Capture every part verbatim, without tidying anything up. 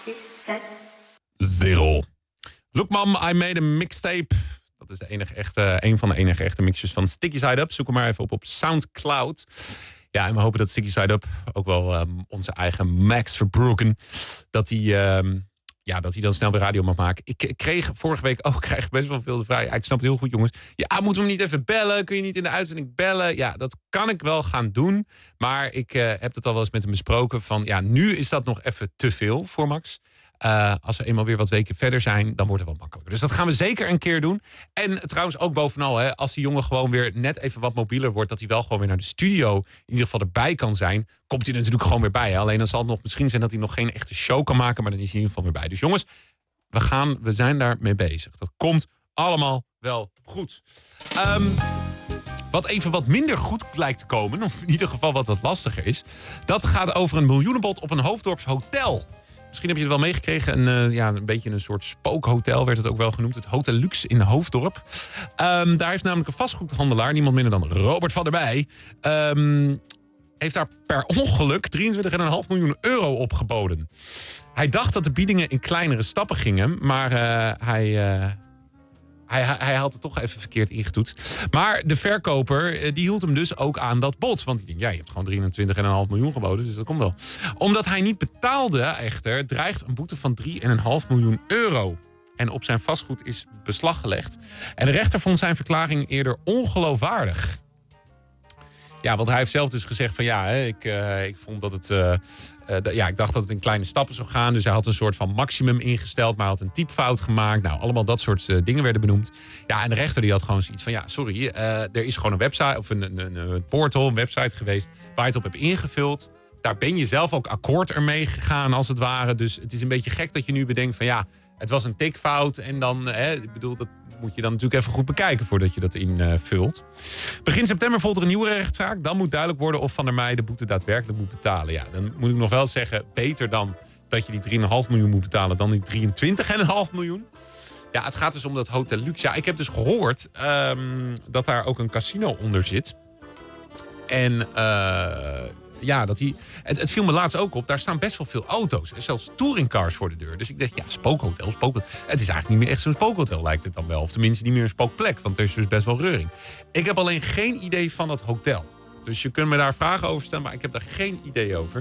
zes, zeven. Zero. Look Mom, I made a mixtape. Dat is de enige echte, een van de enige echte mixjes van Sticky Side Up. Zoek hem maar even op op Soundcloud. Ja, en we hopen dat Sticky Side Up, ook wel um, onze eigen Max Verbruggen, dat hij um, ja, dat hij dan snel weer radio mag maken. Ik, ik kreeg vorige week ook krijg best wel veel de vraag. Ja, ik snap het heel goed, jongens. Ja, moeten we hem niet even bellen? Kun je niet in de uitzending bellen? Ja, dat kan ik wel gaan doen. Maar ik uh, heb het al wel eens met hem besproken. Van ja, nu is dat nog even te veel voor Max. Uh, als we eenmaal weer wat weken verder zijn, dan wordt het wat makkelijker. Dus dat gaan we zeker een keer doen. En trouwens ook bovenal, hè, als die jongen gewoon weer net even wat mobieler wordt, dat hij wel gewoon weer naar de studio in ieder geval erbij kan zijn, komt hij er natuurlijk gewoon weer bij. Hè. Alleen dan zal het nog misschien zijn dat hij nog geen echte show kan maken, maar dan is hij in ieder geval weer bij. Dus jongens, we, gaan, we zijn daar mee bezig. Dat komt allemaal wel goed. Um, Wat even wat minder goed lijkt te komen, of in ieder geval wat wat lastiger is, dat gaat over een miljoenenbod op een Hoofddorps hotel. Misschien heb je het wel meegekregen. Een, uh, ja, een beetje een soort spookhotel werd het ook wel genoemd. Het Hotel Luxe in Hoofddorp. Um, daar heeft namelijk een vastgoedhandelaar, niemand minder dan Robert van der Bij, Um, heeft daar per ongeluk drieëntwintig komma vijf miljoen euro opgeboden. Hij dacht dat de biedingen in kleinere stappen gingen. Maar uh, hij... Uh, Hij, hij had het toch even verkeerd ingetoetst. Maar de verkoper die hield hem dus ook aan dat bod. Want ik denk, ja, je hebt gewoon drieëntwintig komma vijf miljoen geboden. Dus dat komt wel. Omdat hij niet betaalde echter, dreigt een boete van drie komma vijf miljoen euro. En op zijn vastgoed is beslag gelegd. En de rechter vond zijn verklaring eerder ongeloofwaardig. Ja, want hij heeft zelf dus gezegd van ja, hè, ik, uh, ik vond dat het... Uh, uh, d- ja, ik dacht dat het in kleine stappen zou gaan. Dus hij had een soort van maximum ingesteld, maar hij had een typfout gemaakt. Nou, allemaal dat soort uh, dingen werden benoemd. Ja, en de rechter die had gewoon zoiets van ja, sorry, uh, er is gewoon een website of een, een, een, een portal, een website geweest waar je het op hebt ingevuld. Daar ben je zelf ook akkoord ermee gegaan als het ware. Dus het is een beetje gek dat je nu bedenkt van ja, het was een tikfout en dan, hè, ik bedoel, dat moet je dan natuurlijk even goed bekijken voordat je dat invult. Begin september volgt er een nieuwe rechtszaak. Dan moet duidelijk worden of Van der Meij de boete daadwerkelijk moet betalen. Ja, dan moet ik nog wel zeggen, beter dan dat je die drie komma vijf miljoen moet betalen dan die drieëntwintig komma vijf miljoen. Ja, het gaat dus om dat Hotel Luxe. Ja, ik heb dus gehoord um, dat daar ook een casino onder zit. En uh, ja, dat die, het, het viel me laatst ook op. Daar staan best wel veel auto's. En zelfs touringcars voor de deur. Dus ik dacht, ja, spookhotel, spookhotel. Het is eigenlijk niet meer echt zo'n spookhotel, lijkt het dan wel. Of tenminste niet meer een spookplek, want er is dus best wel reuring. Ik heb alleen geen idee van het hotel. Dus je kunt me daar vragen over stellen, maar ik heb daar geen idee over.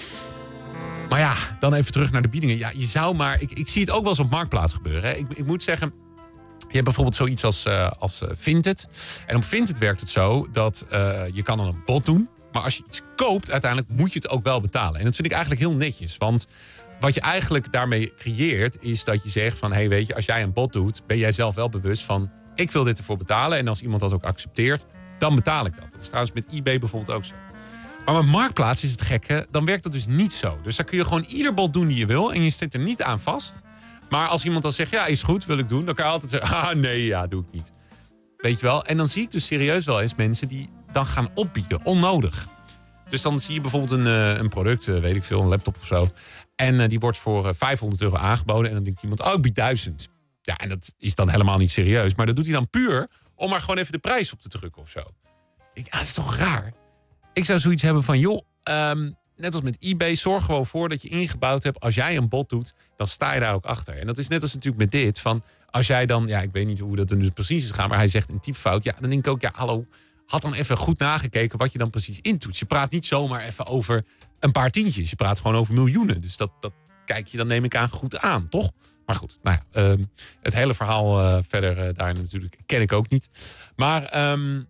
Maar ja, dan even terug naar de biedingen. Ja, je zou maar... Ik, ik zie het ook wel eens op Marktplaats gebeuren. Hè. Ik, ik moet zeggen... Je hebt bijvoorbeeld zoiets als, uh, als uh, Vinted. En op Vinted werkt het zo dat uh, je kan dan een bod doen. Maar als je iets koopt, uiteindelijk moet je het ook wel betalen. En dat vind ik eigenlijk heel netjes. Want wat je eigenlijk daarmee creëert, is dat je zegt van... hé, hey, weet je, als jij een bod doet, ben jij zelf wel bewust van... ik wil dit ervoor betalen. En als iemand dat ook accepteert, dan betaal ik dat. Dat is trouwens met eBay bijvoorbeeld ook zo. Maar met Marktplaats is het gekke, dan werkt dat dus niet zo. Dus daar kun je gewoon ieder bod doen die je wil. En je zit er niet aan vast. Maar als iemand dan zegt, ja, is goed, wil ik doen... dan kan je altijd zeggen, ah, nee, ja, doe ik niet. Weet je wel? En dan zie ik dus serieus wel eens mensen die dan gaan opbieden, onnodig. Dus dan zie je bijvoorbeeld een, uh, een product, uh, weet ik veel, een laptop of zo... en uh, die wordt voor uh, vijfhonderd euro aangeboden... en dan denkt iemand, oh, ik bied duizend. Ja, en dat is dan helemaal niet serieus. Maar dat doet hij dan puur om maar gewoon even de prijs op te drukken of zo. Ik, ah, dat is toch raar? Ik zou zoiets hebben van, joh... Um, net als met eBay, zorg gewoon voor dat je ingebouwd hebt... als jij een bod doet, dan sta je daar ook achter. En dat is net als natuurlijk met dit, van als jij dan... ja, ik weet niet hoe dat er nu precies is gaan... maar hij zegt een typfout. Ja, dan denk ik ook, ja, hallo... had dan even goed nagekeken wat je dan precies intoetst. Je praat niet zomaar even over een paar tientjes. Je praat gewoon over miljoenen. Dus dat, dat kijk je dan, neem ik aan, goed aan, toch? Maar goed, nou ja, um, het hele verhaal uh, verder uh, daar natuurlijk ken ik ook niet. Maar um,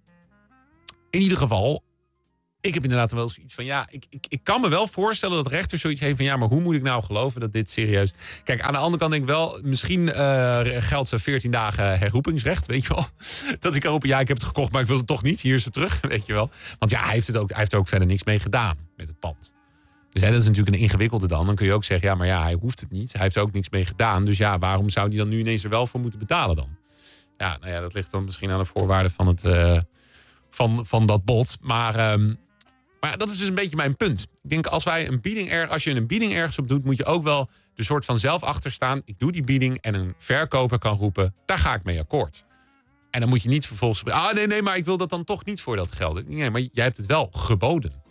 in ieder geval... ik heb inderdaad wel zoiets van, ja, ik, ik, ik kan me wel voorstellen dat rechter zoiets heeft van, ja, maar hoe moet ik nou geloven dat dit serieus... Kijk, aan de andere kant denk ik wel, misschien uh, geldt ze veertien dagen herroepingsrecht, weet je wel. Dat ik erop, ja, ik heb het gekocht, maar ik wil het toch niet, hier is het terug, weet je wel. Want ja, hij heeft, het ook, hij heeft er ook verder niks mee gedaan met het pand. Dus hè, dat is natuurlijk een ingewikkelde dan. Dan kun je ook zeggen, ja, maar ja, hij hoeft het niet. Hij heeft er ook niks mee gedaan. Dus ja, waarom zou hij dan nu ineens er wel voor moeten betalen dan? Ja, nou ja, dat ligt dan misschien aan de voorwaarden van, het, uh, van, van dat bod. Maar... Um, Maar dat is dus een beetje mijn punt. Ik denk, als wij een bieding er, als je een bieding ergens op doet, moet je ook wel de soort van zelf achter staan. Ik doe die bieding en een verkoper kan roepen, daar ga ik mee akkoord. En dan moet je niet vervolgens... ah, nee, nee, maar ik wil dat dan toch niet voor dat geld. Nee, maar jij hebt het wel geboden.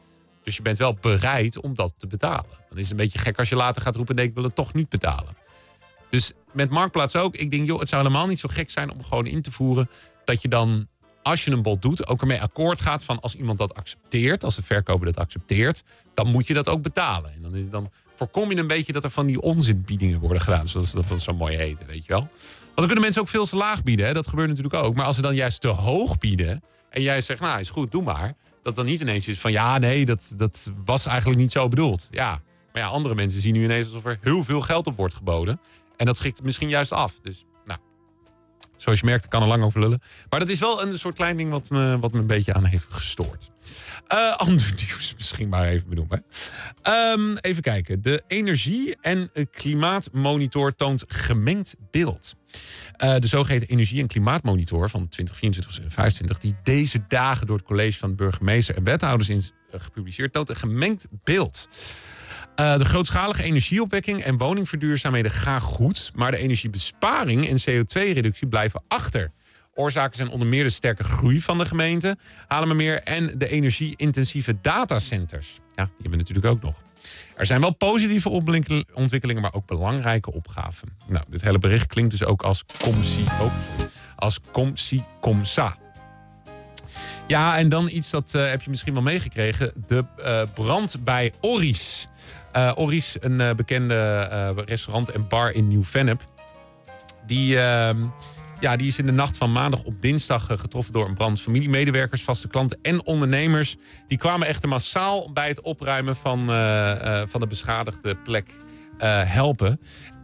Dus je bent wel bereid om dat te betalen. Dan is het een beetje gek als je later gaat roepen... nee, ik wil het toch niet betalen. Dus met Marktplaats ook. Ik denk, joh, het zou helemaal niet zo gek zijn om gewoon in te voeren... dat je dan, als je een bod doet, ook ermee akkoord gaat... van als iemand dat accepteert, als de verkoper dat accepteert... dan moet je dat ook betalen. En dan, is, dan voorkom je een beetje dat er van die onzinbiedingen worden gedaan... zoals dat, dat zo mooi heet, weet je wel. Want dan kunnen mensen ook veel te laag bieden. Hè? Dat gebeurt natuurlijk ook. Maar als ze dan juist te hoog bieden... en jij zegt, nou, is goed, doe maar... dat dan niet ineens is van, ja, nee, dat, dat was eigenlijk niet zo bedoeld. Ja, maar ja, andere mensen zien nu ineens alsof er heel veel geld op wordt geboden... En dat schrikt het misschien juist af. Dus, nou, zoals je merkt, ik kan er lang over lullen. Maar dat is wel een soort klein ding wat me, wat me een beetje aan heeft gestoord. Uh, ander nieuws misschien maar even benoemen. Um, even kijken. De Energie- en Klimaatmonitor toont gemengd beeld. Uh, de zogeheten Energie- en Klimaatmonitor van twintig vierentwintig en vijfentwintig... die deze dagen door het college van burgemeester en wethouders is uh, gepubliceerd... toont een gemengd beeld. Uh, de grootschalige energieopwekking en woningverduurzaamheden gaan goed... maar de energiebesparing en C O twee reductie blijven achter. Oorzaken zijn onder meer de sterke groei van de gemeente... Haarlemmermeer en de energie-intensieve datacenters. Ja, die hebben we natuurlijk ook nog. Er zijn wel positieve ontwikkelingen, maar ook belangrijke opgaven. Nou, dit hele bericht klinkt dus ook als comsi, oh, als comsi comsa. Ja, en dan iets dat uh, heb je misschien wel meegekregen. De uh, brand bij Orries. Uh, Orries, een uh, bekende uh, restaurant en bar in Nieuw-Vennep. Die, uh, ja, die is in de nacht van maandag op dinsdag uh, getroffen door een brand. Familiemedewerkers, vaste klanten en ondernemers... die kwamen echter massaal bij het opruimen van, uh, uh, van de beschadigde plek uh, helpen.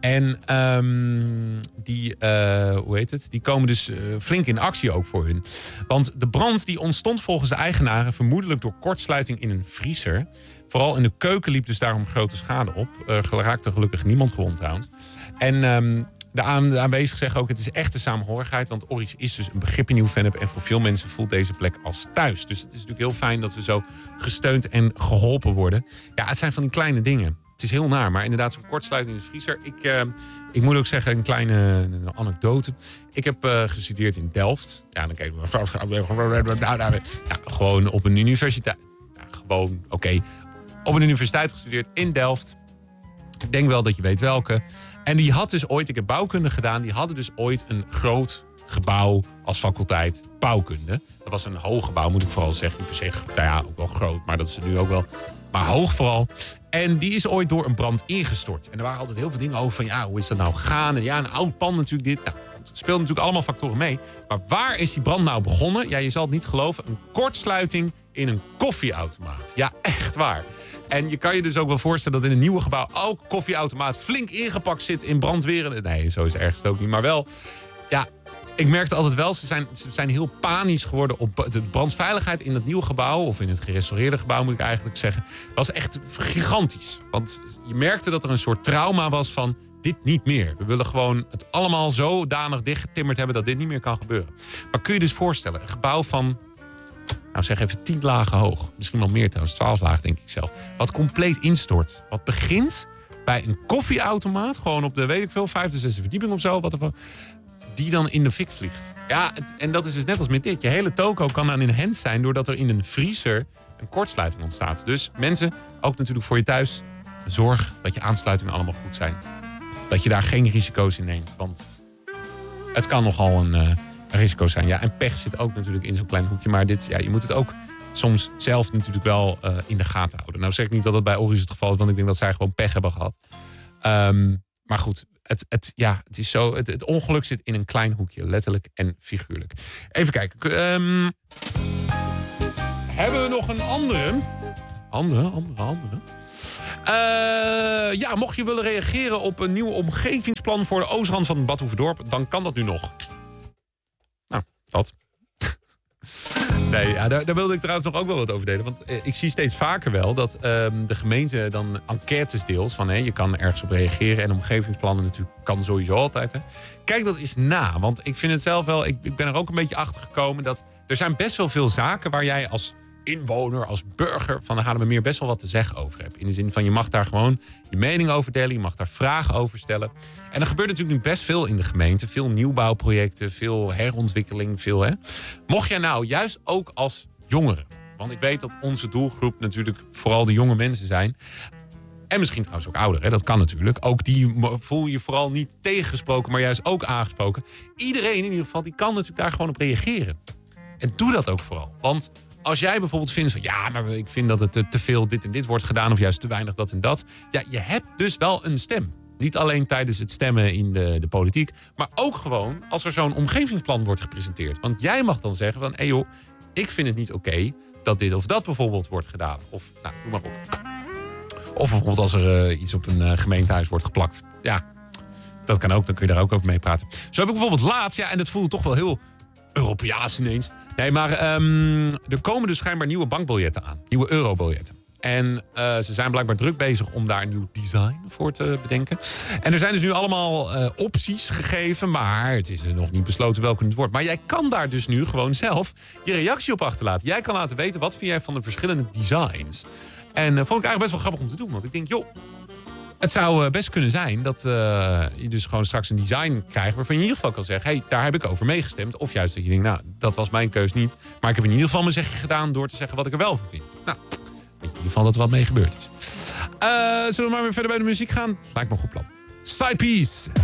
En um, die, uh, hoe heet het? die komen dus uh, flink in actie ook voor hun. Want de brand die ontstond volgens de eigenaren... vermoedelijk door kortsluiting in een vriezer. Vooral in de keuken liep dus daarom grote schade op. Er raakte gelukkig niemand gewond trouwens. En um, de, aan, de aanwezigen zeggen ook... het is echte samenhorigheid. Want Orries is dus een begrip in Nieuw-Vennep. En voor veel mensen voelt deze plek als thuis. Dus het is natuurlijk heel fijn dat we zo gesteund en geholpen worden. Ja, het zijn van die kleine dingen. Het is heel naar, maar inderdaad zo'n kortsluiting in de vriezer. Ik, uh, ik moet ook zeggen, een kleine een anekdote. Ik heb uh, gestudeerd in Delft. Ja, dan kijk ik ja, gewoon op een universiteit. Ja, gewoon, oké. Okay. Op een universiteit gestudeerd in Delft. Ik denk wel dat je weet welke. En die had dus ooit, ik heb bouwkunde gedaan... die hadden dus ooit een groot gebouw als faculteit bouwkunde. Dat was een hoog gebouw, moet ik vooral zeggen. Niet per se, nou ja, ook wel groot, maar dat is er nu ook wel... maar hoog vooral. En die is ooit door een brand ingestort. En er waren altijd heel veel dingen over van... ja, hoe is dat nou gegaan? En ja, een oud pand natuurlijk dit. Nou, goed, er speelden natuurlijk allemaal factoren mee. Maar waar is die brand nou begonnen? Ja, je zal het niet geloven. Een kortsluiting in een koffieautomaat. Ja, echt waar. En je kan je dus ook wel voorstellen dat in een nieuwe gebouw... ook koffieautomaat flink ingepakt zit in brandweren. Nee, zo is het ergens ook niet. Maar wel, ja... ik merkte altijd wel, ze zijn, ze zijn heel panisch geworden op de brandveiligheid in dat nieuwe gebouw. Of in het gerestaureerde gebouw, moet ik eigenlijk zeggen. Was echt gigantisch. Want je merkte dat er een soort trauma was van dit niet meer. We willen gewoon het allemaal zodanig dichtgetimmerd hebben dat dit niet meer kan gebeuren. Maar kun je dus voorstellen, een gebouw van, nou zeg even tien lagen hoog. Misschien wel meer trouwens, twaalf lagen denk ik zelf. Wat compleet instort. Wat begint bij een koffieautomaat. Gewoon op de, weet ik veel, vijfde, zesde verdieping of zo. Wat er, die dan in de fik vliegt. Ja, het, en dat is dus net als met dit. Je hele toko kan aan in hand zijn doordat er in een vriezer een kortsluiting ontstaat. Dus mensen, ook natuurlijk voor je thuis, zorg dat je aansluitingen allemaal goed zijn. Dat je daar geen risico's in neemt. Want het kan nogal een, uh, een risico zijn. Ja, en pech zit ook natuurlijk in zo'n klein hoekje. Maar dit, ja, je moet het ook soms zelf natuurlijk wel uh, in de gaten houden. Nou zeg ik niet dat het bij Orries het geval is, want ik denk dat zij gewoon pech hebben gehad. Um, maar goed, het, het, ja, het is zo. Het, het ongeluk zit in een klein hoekje, letterlijk en figuurlijk. Even kijken. Um, hebben we nog een andere? Andere, andere, andere. Uh, ja, mocht je willen reageren op een nieuw omgevingsplan voor de oostrand van Bad Hoeverdorp, dan kan dat nu nog. Nou, wat? Nee, ja, daar, daar wilde ik trouwens nog ook wel wat over delen. Want eh, ik zie steeds vaker wel dat uh, de gemeente dan enquêtes deelt. Van, hey, je kan ergens op reageren. En omgevingsplannen natuurlijk kan sowieso altijd. Hè. Kijk dat eens na. Want ik vind het zelf wel... Ik, ik ben er ook een beetje achter gekomen dat er zijn best wel veel zaken waar jij als inwoner, als burger van de Haarlemmermeer best wel wat te zeggen over hebt. In de zin van je mag daar gewoon je mening over delen. Je mag daar vragen over stellen. En er gebeurt natuurlijk nu best veel in de gemeente. Veel nieuwbouwprojecten, veel herontwikkeling, veel hè. Mocht jij nou juist ook als jongere, Want ik weet dat onze doelgroep natuurlijk vooral de jonge mensen zijn. En misschien trouwens ook ouder, hè? Dat kan natuurlijk. Ook die voel je vooral niet tegengesproken, maar juist ook aangesproken. Iedereen in ieder geval, die kan natuurlijk daar gewoon op reageren. En doe dat ook vooral. Want als jij bijvoorbeeld vindt van... ja, maar ik vind dat het te veel dit en dit wordt gedaan... of juist te weinig dat en dat. Ja, je hebt dus wel een stem. Niet alleen tijdens het stemmen in de, de politiek... maar ook gewoon als er zo'n omgevingsplan wordt gepresenteerd. Want jij mag dan zeggen van... hé joh, ik vind het niet oké okay dat dit of dat bijvoorbeeld wordt gedaan. Of, nou, noem maar op. Of bijvoorbeeld als er uh, iets op een uh, gemeentehuis wordt geplakt. Ja, dat kan ook. Dan kun je daar ook over mee praten. Zo heb ik bijvoorbeeld laatst... ja, en dat voelde toch wel heel Europeaans ineens... Nee, maar um, er komen dus schijnbaar nieuwe bankbiljetten aan. Nieuwe eurobiljetten. En uh, ze zijn blijkbaar druk bezig om daar een nieuw design voor te bedenken. En er zijn dus nu allemaal uh, opties gegeven. Maar het is er nog niet besloten welke het wordt. Maar jij kan daar dus nu gewoon zelf je reactie op achterlaten. Jij kan laten weten wat vind jij van de verschillende designs. En uh, vond ik eigenlijk best wel grappig om te doen. Want ik denk, joh... Het zou best kunnen zijn dat uh, je dus gewoon straks een design krijgt... waarvan je in ieder geval kan zeggen, hey, daar heb ik over meegestemd. Of juist dat je denkt, nou, dat was mijn keus niet. Maar ik heb in ieder geval mijn zegje gedaan door te zeggen wat ik er wel van vind. Nou, weet je in ieder geval dat er wat mee gebeurd is. Uh, zullen we maar weer verder bij de muziek gaan? Lijkt me een goed plan. Side Piece.